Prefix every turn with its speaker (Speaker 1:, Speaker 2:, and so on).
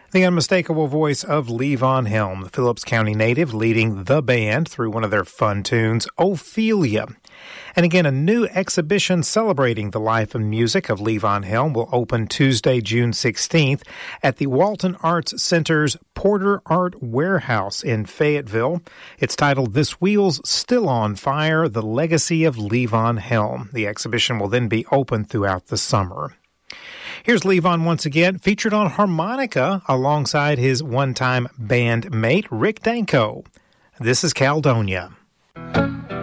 Speaker 1: The unmistakable voice of Levon Helm, the Phillips County native, leading the band through one of their fun tunes, Ophelia. And again, a new exhibition celebrating the life and music of Levon Helm will open Tuesday, June 16th at the Walton Arts Center's Porter Art Warehouse in Fayetteville. It's titled This Wheel's Still on Fire, The Legacy of Levon Helm. The exhibition will then be open throughout the summer. Here's Levon once again, featured on harmonica alongside his one-time bandmate, Rick Danko. This is Caledonia.